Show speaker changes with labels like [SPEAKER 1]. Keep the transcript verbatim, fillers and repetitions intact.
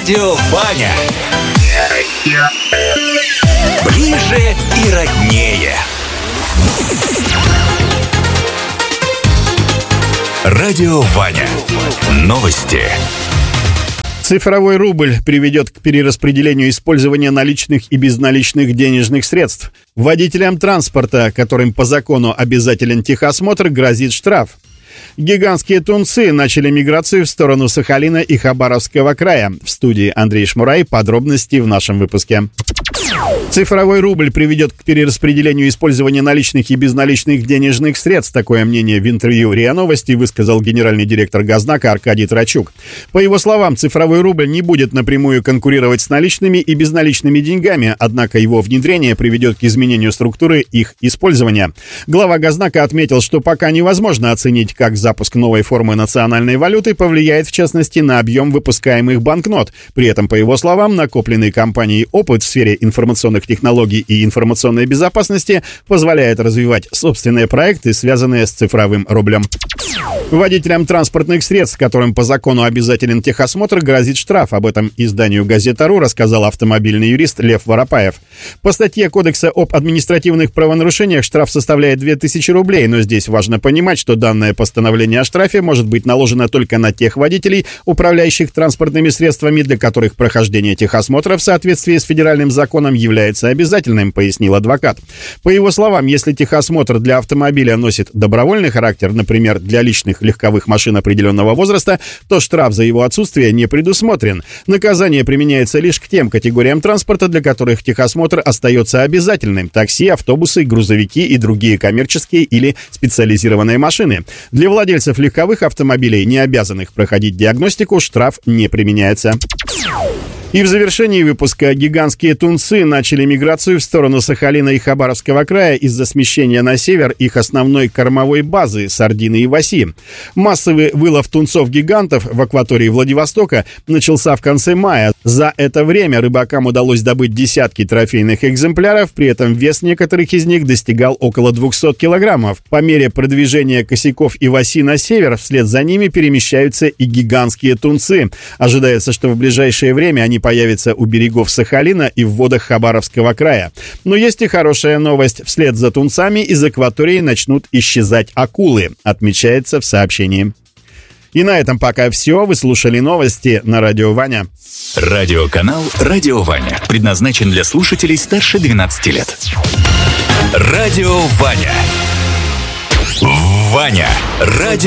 [SPEAKER 1] Радио Ваня. Ближе и роднее. Радио Ваня. Новости.
[SPEAKER 2] Цифровой рубль приведет к перераспределению использования наличных и безналичных денежных средств. Водителям транспорта, которым по закону обязателен техосмотр, грозит штраф. Гигантские тунцы начали миграцию в сторону Сахалина и Хабаровского края. В студии Андрей Шмурай. Подробности в нашем выпуске. Цифровой рубль приведет к перераспределению использования наличных и безналичных денежных средств. Такое мнение в интервью РИА Новости высказал генеральный директор Газнака Аркадий Трачук. По его словам, цифровой рубль не будет напрямую конкурировать с наличными и безналичными деньгами, однако его внедрение приведет к изменению структуры их использования. Глава Газнака отметил, что пока невозможно оценить, как запуск новой формы национальной валюты повлияет, в частности, на объем выпускаемых банкнот. При этом, по его словам, накопленный компанией опыт в сфере информационных технологий и информационной безопасности позволяет развивать собственные проекты, связанные с цифровым рублем. Водителям транспортных средств, которым по закону обязателен техосмотр, грозит штраф. Об этом изданию «Газета.ру» рассказал автомобильный юрист Лев Воропаев. По статье Кодекса об административных правонарушениях штраф составляет две тысячи рублей, но здесь важно понимать, что данное постановление о штрафе может быть наложено только на тех водителей, управляющих транспортными средствами, для которых прохождение техосмотра в соответствии с федеральным законом является обязательным, пояснил адвокат. По его словам, если техосмотр для автомобиля носит добровольный характер, например, для личных легковых машин определенного возраста, то штраф за его отсутствие не предусмотрен. Наказание применяется лишь к тем категориям транспорта, для которых техосмотр остается обязательным: такси, автобусы, грузовики и другие коммерческие или специализированные машины. Для владельцев легковых автомобилей, не обязанных проходить диагностику, штраф не применяется. И в завершении выпуска гигантские тунцы начали миграцию в сторону Сахалина и Хабаровского края из-за смещения на север их основной кормовой базы Сардины и Васи. Массовый вылов тунцов-гигантов в акватории Владивостока начался в конце мая. За это время рыбакам удалось добыть десятки трофейных экземпляров, при этом вес некоторых из них достигал около двухсот килограммов. По мере продвижения косяков и Васи на север, вслед за ними перемещаются и гигантские тунцы. Ожидается, что в ближайшее время они появится у берегов Сахалина и в водах Хабаровского края. Но есть и хорошая новость. Вслед за тунцами из акватории начнут исчезать акулы, отмечается в сообщении. И на этом пока все. Вы слушали новости на Радио Ваня.
[SPEAKER 1] Радиоканал «Радио Ваня» предназначен для слушателей старше двенадцати лет. Радио Ваня. Ваня. Радио